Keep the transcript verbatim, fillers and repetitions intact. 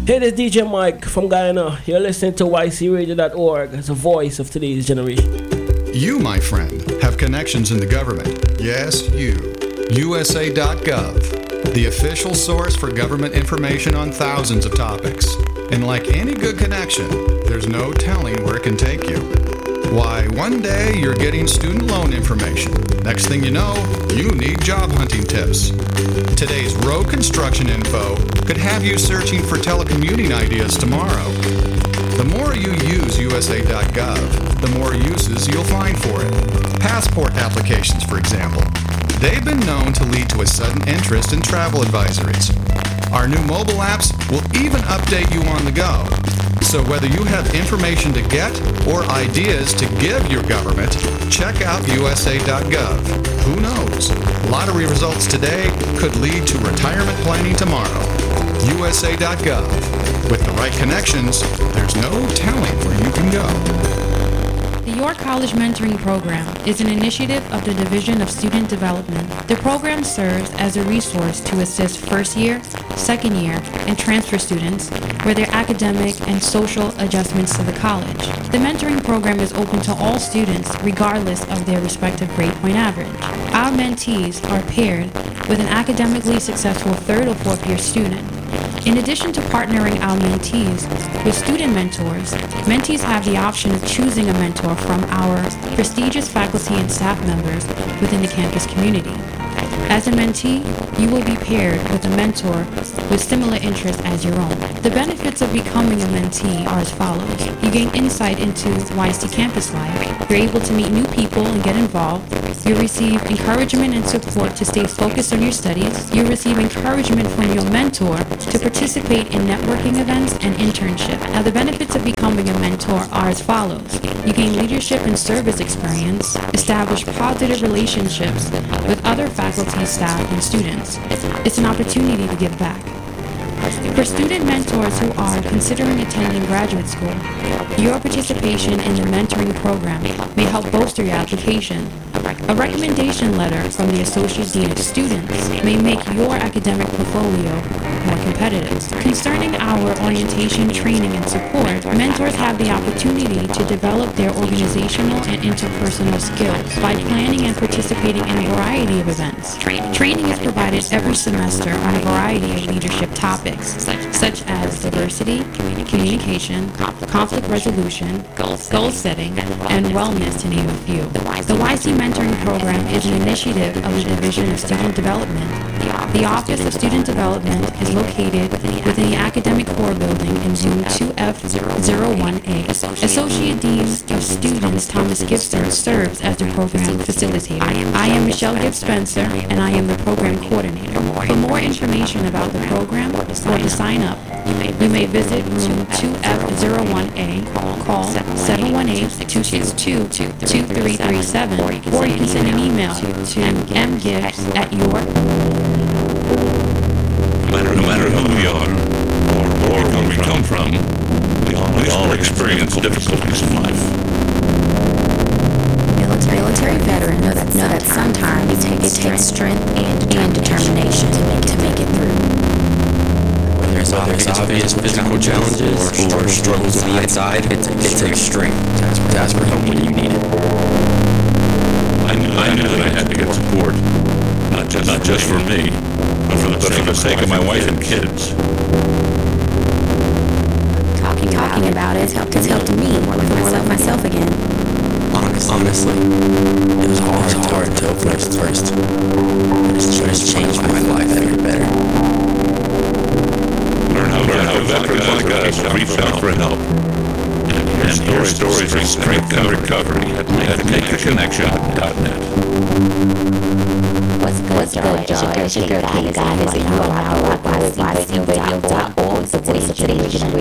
Hey, this is D J Mike from Guyana. You're listening to Y C radio dot org as a voice of today's generation. You, my friend, have connections in the government. Yes, you. U S A dot gov, the official source for government information on thousands of topics. And like any good connection, there's no telling where it can take you. Why, one day you're getting student loan information. Next thing you know, you need job hunting tips. Today's road construction info could have you searching for telecommuting ideas tomorrow. The more you use U S A dot gov, the more uses you'll find for it. Passport applications, for example. They've been known to lead to a sudden interest in travel advisories. Our new mobile apps will even update you on the go. So whether you have information to get or ideas to give your government, check out U S A dot gov. Who knows? Lottery results today could lead to retirement planning tomorrow. U S A dot gov. With the right connections, there's no telling where you can go. The York College Mentoring Program is an initiative of the Division of Student Development. The program serves as a resource to assist first year, second year, and transfer students with their academic and social adjustments to the college. The mentoring program is open to all students regardless of their respective grade point average. Our mentees are paired with an academically successful third or fourth year student. In addition to partnering our mentees with student mentors, mentees have the option of choosing a mentor from our prestigious faculty and staff members within the campus community. As a mentee, you will be paired with a mentor with similar interests as your own. The benefits of becoming a mentee are as follows. You gain insight into Y C campus life. You're able to meet new people and get involved. You receive encouragement and support to stay focused on your studies. You receive encouragement from your mentor to participate in networking events and internships. Now, the benefits of becoming a mentor are as follows. You gain leadership and service experience, establish positive relationships with other faculty, staff, and students. It's an opportunity to give back. For student mentors who are considering attending graduate school, your participation in the mentoring program may help bolster your application. A recommendation letter from the Associate Dean of Students may make your academic portfolio more competitive. Concerning our orientation, training, and support, mentors have the opportunity to develop their organizational and interpersonal skills by planning and participating in a variety of events. Training is provided every semester on a variety of leadership topics, such as diversity, communication, conflict resolution, goal setting, and wellness, to name a few. The Y C Mentoring Program is an initiative of the Division of Student Development. The Office of Student Development is located within the Academic Core Building in Room two F zero one A. Associate Dean of Students Thomas Gibson serves as the program facilitator. I am Michelle Gibbs Spencer, and I am the program coordinator. For more information about the program or to sign up, you may visit Room two F zero one A, call seven one eight, two six two, two three three seven, or you can send an email to m gibbs at york. No matter, no matter who we are, or, or where we come from, we all, we all experience difficulties in life. Military, military veterans know that, know that sometimes it takes, it takes strength and determination, and determination to make it, to make it through. Whether it's obvious, obvious physical challenges or, or struggles on the inside, it, it takes strength to ask, to ask for help when you need it. I knew, I knew that I had to get support, not just, not just for me, but for the, but for the sake of my wife and kids. Talking, talking about it has helped, has helped me more like myself, myself again. Honest, honestly, it was hard, it was hard to first, first. But it's, it's changed my life for the better. Learn how, learn how veterans like us reach out for help. And hear stories of strength and recovery at make the connection dot net. What's good, What's good, George? It's your girl, King Guy. Visit you on our Y C radio dot org, the voice of today's generation.